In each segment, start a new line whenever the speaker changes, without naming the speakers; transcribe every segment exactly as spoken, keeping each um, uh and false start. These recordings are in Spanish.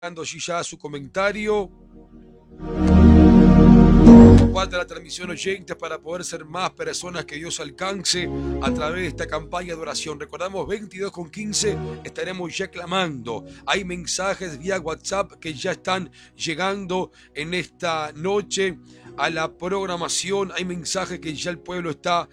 dando allí ya su comentario. Comparte la transmisión, oyentes, para poder ser más personas que Dios alcance a través de esta campaña de oración. Recordamos, veintidós con quince estaremos ya clamando. Hay mensajes vía WhatsApp que ya están llegando en esta noche a la programación. Hay mensajes que ya el pueblo está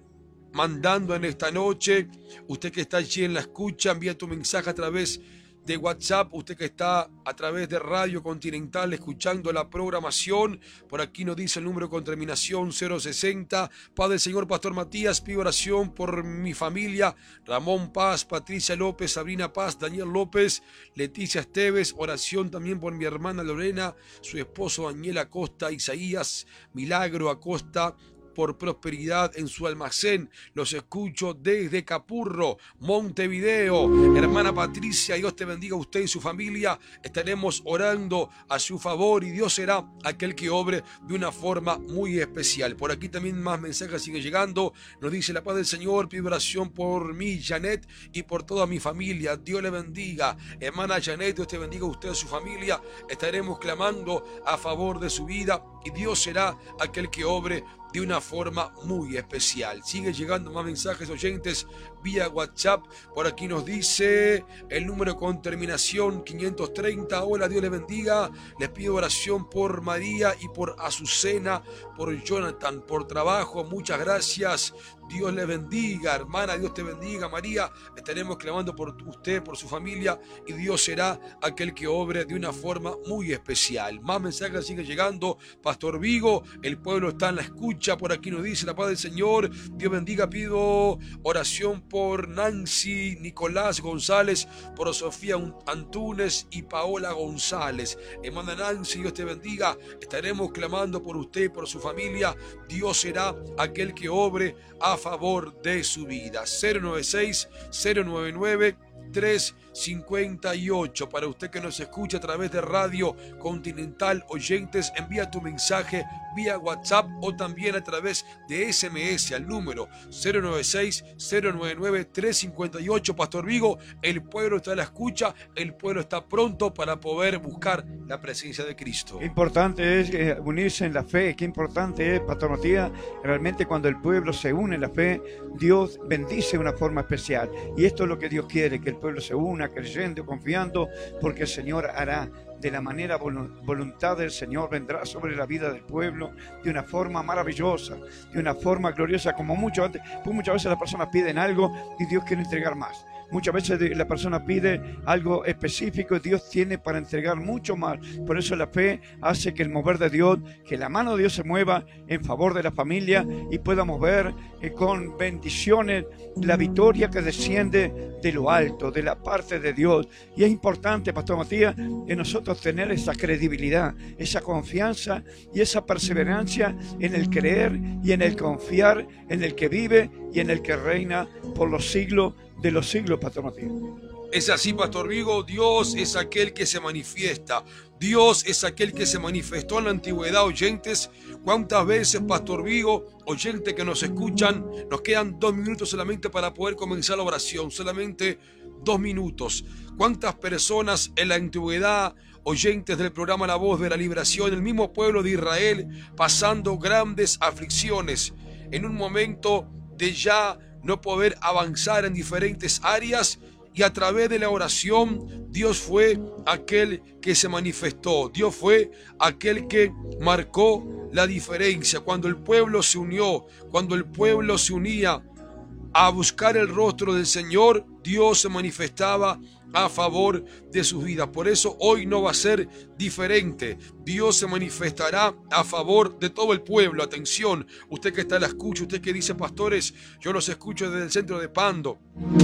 mandando en esta noche. Usted que está allí en la escucha, envía tu mensaje a través de WhatsApp. Usted que está a través de Radio Continental escuchando la programación, por aquí nos dice el número con terminación cero sesenta. Padre Señor, Pastor Matías, pido oración por mi familia: Ramón Paz, Patricia López, Sabrina Paz, Daniel López, Leticia Esteves. Oración también por mi hermana Lorena, su esposo Daniel Acosta, Isaías Milagro Acosta, por prosperidad en su almacén. Los escucho desde Capurro, Montevideo. Hermana Patricia, Dios te bendiga a usted y su familia. Estaremos orando a su favor y Dios será aquel que obre de una forma muy especial. Por aquí también más mensajes siguen llegando. Nos dice: la paz del Señor, pido oración por mí, Janet, y por toda mi familia. Dios le bendiga. Hermana Janet, Dios te bendiga a usted y su familia. Estaremos clamando a favor de su vida y Dios será aquel que obre de una forma muy especial. Sigue llegando más mensajes, oyentes, vía WhatsApp. Por aquí nos dice el número con terminación quinientos treinta. Hola, Dios les bendiga. Les pido oración por María y por Azucena, por Jonathan, por trabajo. Muchas gracias. Dios les bendiga, hermana. Dios te bendiga, María. Estaremos clamando por usted, por su familia, y Dios será aquel que obre de una forma muy especial. Más mensajes siguen llegando. Pastor Vigo, el pueblo está en la escucha. Por aquí nos dice: la paz del Señor, Dios bendiga. Pido oración por Nancy Nicolás González, por Sofía Antunes y Paola González. Hermana Nancy, Dios te bendiga. Estaremos clamando por usted y por su familia. Dios será aquel que obre a favor de su vida. Cero nueve seis, cero nueve nueve, tres cinco ocho. Para usted que nos escucha a través de Radio Continental, oyentes, envía tu mensaje vía WhatsApp o también a través de S M S al número cero nueve seis, cero nueve nueve, tres cinco ocho. Pastor Vigo, el pueblo está a la escucha, el pueblo está pronto para poder buscar la presencia de Cristo.
Qué importante es eh, unirse en la fe, qué importante es, Pastor Matías, realmente cuando el pueblo se une en la fe, Dios bendice de una forma especial. Y esto es lo que Dios quiere, que el pueblo se una, creyendo, confiando, porque el Señor hará de la manera voluntad del Señor, vendrá sobre la vida del pueblo de una forma maravillosa, de una forma gloriosa, como mucho antes, pues muchas veces las personas piden algo y Dios quiere entregar más. Muchas veces la persona pide algo específico y Dios tiene para entregar mucho más. Por eso la fe hace que el mover de Dios, que la mano de Dios se mueva en favor de la familia y podamos ver eh, con bendiciones la victoria que desciende de lo alto, de la parte de Dios. Y es importante, Pastor Matías, en nosotros tener esa credibilidad, esa confianza y esa perseverancia en el creer y en el confiar en el que vive y en el que reina por los siglos de los siglos, Pastor Matías.
Es así, Pastor Vigo. Dios es aquel que se manifiesta. Dios es aquel que se manifestó en la antigüedad, oyentes. ¿Cuántas veces, Pastor Vigo, oyentes que nos escuchan, nos quedan dos minutos solamente para poder comenzar la oración? Solamente dos minutos. ¿Cuántas personas en la antigüedad, oyentes del programa La Voz de la Liberación, el mismo pueblo de Israel, pasando grandes aflicciones, en un momento de ya no poder avanzar en diferentes áreas, y a través de la oración Dios fue aquel que se manifestó, Dios fue aquel que marcó la diferencia? Cuando el pueblo se unió, cuando el pueblo se unía a buscar el rostro del Señor, Dios se manifestaba a favor de sus vidas. Por eso hoy no va a ser diferente. Dios se manifestará a favor de todo el pueblo. Atención, usted que está en la escucha, usted que dice: pastores, yo los escucho desde el centro de Pando,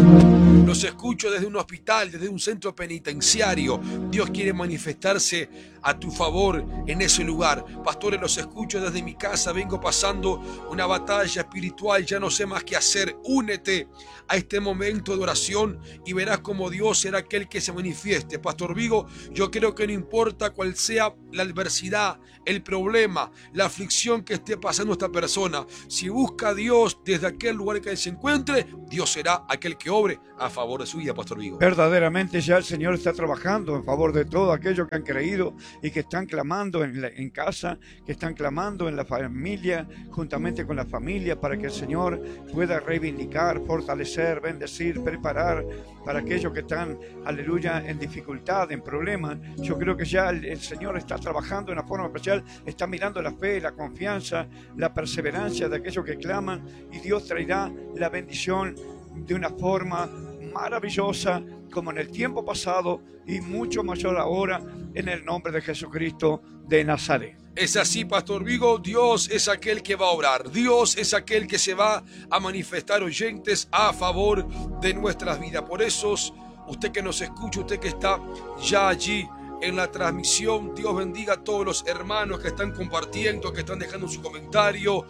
los escucho desde un hospital, desde un centro penitenciario. Dios quiere manifestarse a tu favor en ese lugar. Pastores, los escucho desde mi casa, vengo pasando una batalla espiritual, ya no sé más qué hacer. Únete a este momento de oración y verás cómo Dios será aquel que se manifieste. Pastor Vigo, yo creo que no importa cuál sea la adversidad, el problema, la aflicción que esté pasando esta persona, si busca a Dios desde aquel lugar que él se encuentre, Dios será aquel que obre a favor de su vida, Pastor Vigo.
Verdaderamente ya el Señor está trabajando en favor de todos aquellos que han creído y que están clamando en, la, en casa, que están clamando en la familia, juntamente con la familia, para que el Señor pueda reivindicar, fortalecer, bendecir, preparar para aquellos que están, aleluya, en dificultad, en problemas. Yo creo que ya el, el Señor está trabajando de una forma especial, está mirando la fe, la confianza, la perseverancia de aquellos que claman, y Dios traerá la bendición de una forma maravillosa, como en el tiempo pasado y mucho mayor ahora, en el nombre de Jesucristo de Nazaret.
Es así, Pastor Vigo, Dios es aquel que va a obrar, Dios es aquel que se va a manifestar, oyentes, a favor de nuestras vidas. Por eso, usted que nos escucha, usted que está ya allí en la transmisión, Dios bendiga a todos los hermanos que están compartiendo, que están dejando su comentario.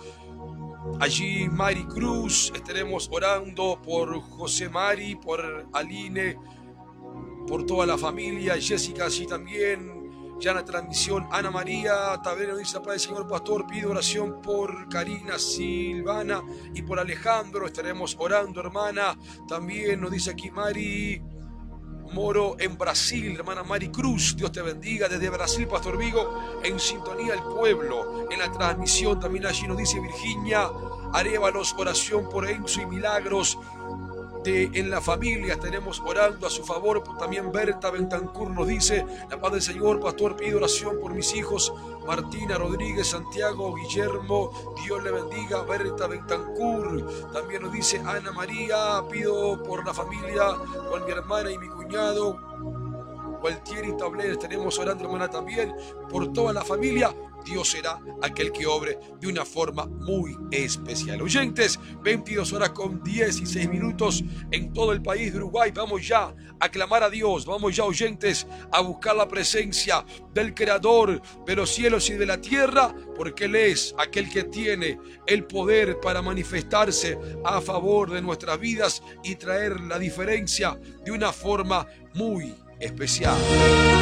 Allí Mari Cruz, estaremos orando por José Mari, por Aline, por toda la familia. Jessica allí también, ya en la transmisión. Ana María Tablero dice: la paz del Señor, pastor, pido oración por Karina Silvana y por Alejandro. Estaremos orando, hermana. También nos dice aquí Mari Moro en Brasil, hermana Mari Cruz, Dios te bendiga desde Brasil, Pastor Vigo, en sintonía el pueblo, en la transmisión. También allí nos dice Virginia Arévalos, oración por Enzo y milagros de, en la familia, estaremos orando a su favor. También Berta Bentancur nos dice: la paz del Señor, pastor, pido oración por mis hijos Martina Rodríguez, Santiago, Guillermo, Dios le bendiga. Berta Bentancur. También nos dice Ana María: pido por la familia, por mi hermana y mi cuñado Gualtieri Tabler. Estaremos orando, hermana, también por toda la familia. Dios será aquel que obre de una forma muy especial. Oyentes, veintidós horas con dieciséis minutos en todo el país de Uruguay. Vamos ya a clamar a Dios. Vamos ya, oyentes, a buscar la presencia del Creador de los cielos y de la tierra, porque Él es aquel que tiene el poder para manifestarse a favor de nuestras vidas y traer la diferencia de una forma muy especial.